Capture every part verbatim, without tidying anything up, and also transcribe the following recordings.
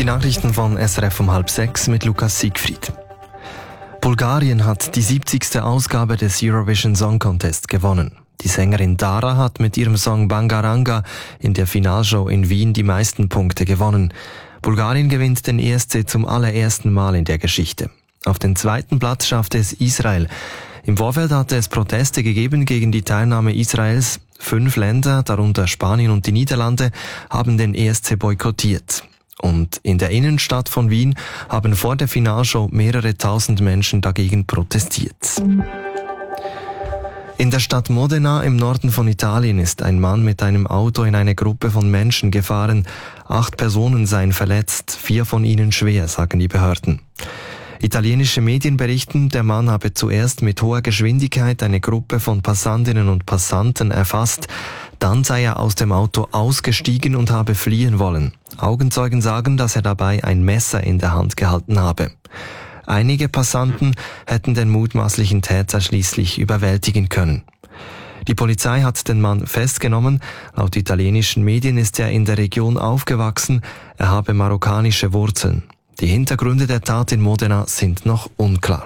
Die Nachrichten von S R F um halb sechs mit Lukas Siegfried. Bulgarien hat die siebzigste Ausgabe des Eurovision Song Contest gewonnen. Die Sängerin Dara hat mit ihrem Song Bangaranga in der Finalshow in Wien die meisten Punkte gewonnen. Bulgarien gewinnt den E S C zum allerersten Mal in der Geschichte. Auf den zweiten Platz schaffte es Israel. Im Vorfeld hatte es Proteste gegeben gegen die Teilnahme Israels. Fünf Länder, darunter Spanien und die Niederlande, haben den E S C boykottiert. Und in der Innenstadt von Wien haben vor der Finalshow mehrere tausend Menschen dagegen protestiert. In der Stadt Modena im Norden von Italien ist ein Mann mit einem Auto in eine Gruppe von Menschen gefahren. Acht Personen seien verletzt, vier von ihnen schwer, sagen die Behörden. Italienische Medien berichten, der Mann habe zuerst mit hoher Geschwindigkeit eine Gruppe von Passantinnen und Passanten erfasst. Dann sei er aus dem Auto ausgestiegen und habe fliehen wollen. Augenzeugen sagen, dass er dabei ein Messer in der Hand gehalten habe. Einige Passanten hätten den mutmaßlichen Täter schließlich überwältigen können. Die Polizei hat den Mann festgenommen. Laut italienischen Medien ist er in der Region aufgewachsen. Er habe marokkanische Wurzeln. Die Hintergründe der Tat in Modena sind noch unklar.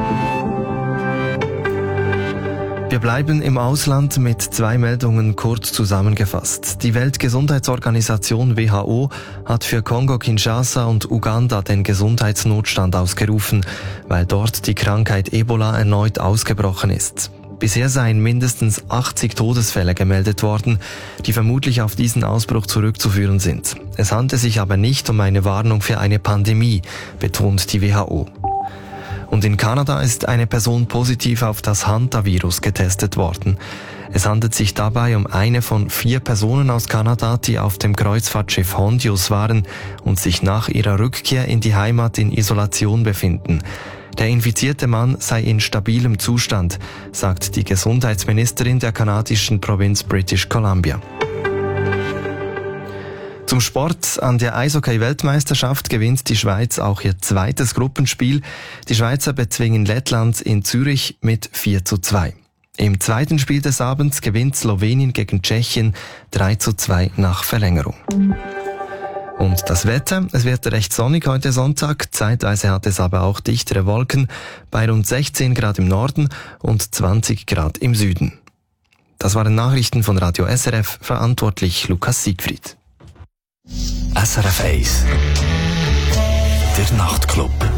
Wir bleiben im Ausland mit zwei Meldungen kurz zusammengefasst. Die Weltgesundheitsorganisation W H O hat für Kongo-Kinshasa und Uganda den Gesundheitsnotstand ausgerufen, weil dort die Krankheit Ebola erneut ausgebrochen ist. Bisher seien mindestens achtzig Todesfälle gemeldet worden, die vermutlich auf diesen Ausbruch zurückzuführen sind. Es handelt sich aber nicht um eine Warnung für eine Pandemie, betont die W H O. Und in Kanada ist eine Person positiv auf das Hantavirus getestet worden. Es handelt sich dabei um eine von vier Personen aus Kanada, die auf dem Kreuzfahrtschiff Hondius waren und sich nach ihrer Rückkehr in die Heimat in Isolation befinden. Der infizierte Mann sei in stabilem Zustand, sagt die Gesundheitsministerin der kanadischen Provinz British Columbia. Zum Sport. An der Eishockey-Weltmeisterschaft gewinnt die Schweiz auch ihr zweites Gruppenspiel. Die Schweizer bezwingen Lettland in Zürich mit vier zu zwei. Im zweiten Spiel des Abends gewinnt Slowenien gegen Tschechien drei zu zwei nach Verlängerung. Und das Wetter, es wird recht sonnig heute Sonntag, zeitweise hat es aber auch dichtere Wolken, bei rund sechzehn Grad im Norden und zwanzig Grad im Süden. Das waren Nachrichten von Radio S R F, verantwortlich Lukas Siegfried. S R F eins, der Nachtclub.